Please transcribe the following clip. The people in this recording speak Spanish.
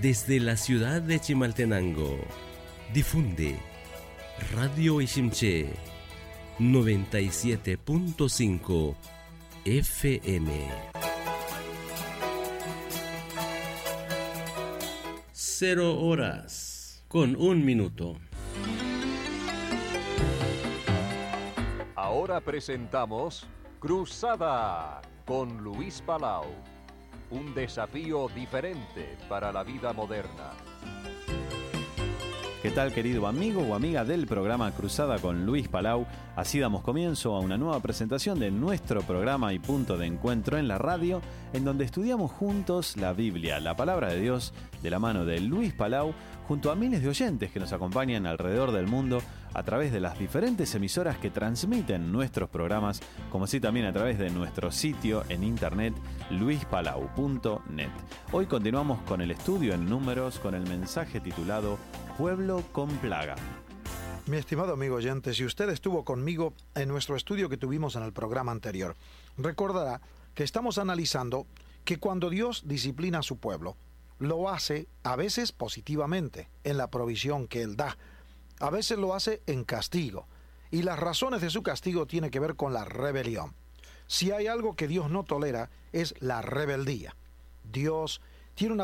Desde la ciudad de Chimaltenango, difunde Radio Ishimché 97.5 FM. 0 horas con 1 minuto. Ahora presentamos Cruzada con Luis Palau. Un desafío diferente para la vida moderna. ¿Qué tal, querido amigo o amiga del programa Cruzada con Luis Palau? Así damos comienzo a una nueva presentación de nuestro programa y punto de encuentro en la radio, en donde estudiamos juntos la Biblia, la palabra de Dios, de la mano de Luis Palau, junto a miles de oyentes que nos acompañan alrededor del mundo a través de las diferentes emisoras que transmiten nuestros programas, como así también a través de nuestro sitio en internet luispalau.net. Hoy continuamos con el estudio en números con el mensaje titulado Pueblo con plaga. Mi estimado amigo oyente, si usted estuvo conmigo en nuestro estudio que tuvimos en el programa anterior, recordará que estamos analizando que cuando Dios disciplina a su pueblo, lo hace a veces positivamente en la provisión que Él da, a veces lo hace en castigo, y las razones de su castigo tienen que ver con la rebelión. Si hay algo que Dios no tolera es la rebeldía. Dios tiene una